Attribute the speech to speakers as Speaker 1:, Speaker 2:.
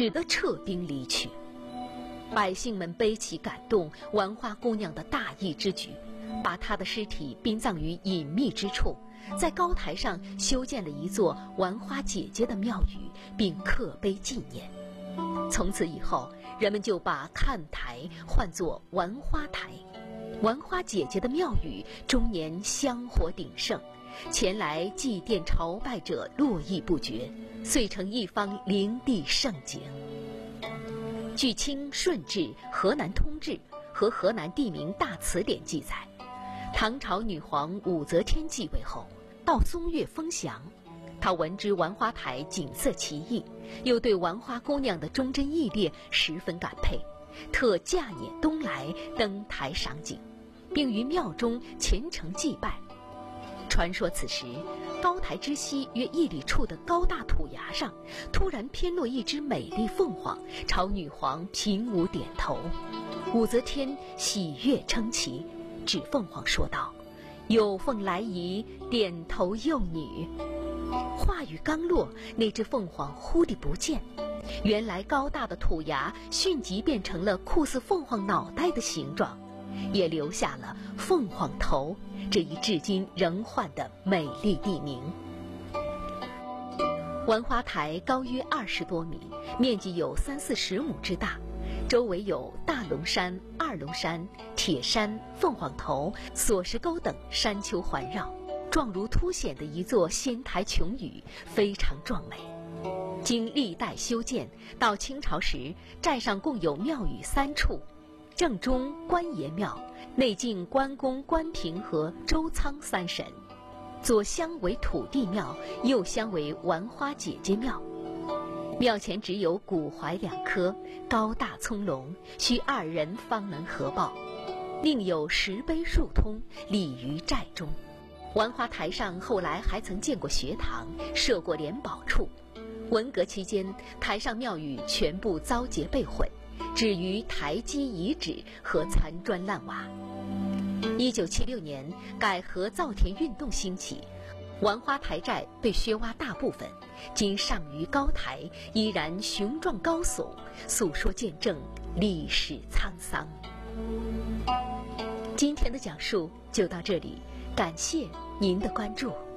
Speaker 1: 只得撤兵离去。百姓们悲其感动栾花姑娘的大义之举，把她的尸体殡葬于隐秘之处，在高台上修建了一座栾花姐姐的庙宇，并刻碑纪念。从此以后，人们就把看台唤作栾花台。栾花姐姐的庙宇终年香火鼎盛，前来祭奠朝拜者络绎不绝，遂成一方灵地圣景。据《清顺治河南通志》和《河南地名大词典》记载，唐朝女皇武则天继位后，到松岳封降，她闻知栾花台景色奇异，又对栾花姑娘的忠贞义烈十分感佩，特驾辇东来登台赏景，并于庙中虔诚祭拜。传说此时，高台之西约1里处的高大土崖上，突然偏落一只美丽凤凰，朝女皇平舞点头。武则天喜悦称奇，指凤凰说道：“有凤来仪，点头幼女。”话语刚落，那只凤凰忽地不见，原来高大的土崖迅即变成了酷似凤凰脑袋的形状，也留下了凤凰头这一至今仍唤的美丽地名。栾花台高约20多米，面积有30-40亩之大，周围有大龙山、二龙山、铁山、凤凰头、锁石沟等山丘环绕，状如凸显的一座仙台琼宇，非常壮美。经历代修建，到清朝时，寨上共有庙宇3处，正中关爷庙，内敬关公、关平和周仓3神，左厢为土地庙，右厢为栾花姐姐庙。庙前只有古槐2棵，高大葱茏，需2人方能合抱，另有石碑数通，立于寨中。栾花台上后来还曾建过学堂，设过联保处。文革期间，台上庙宇全部遭劫被毁，止于台基遗址和残砖烂瓦。1976年，改核造田运动兴起，栾花台寨被削挖大部分，今上于高台依然雄壮高耸，诉说见证历史沧桑。今天的讲述就到这里，感谢您的关注。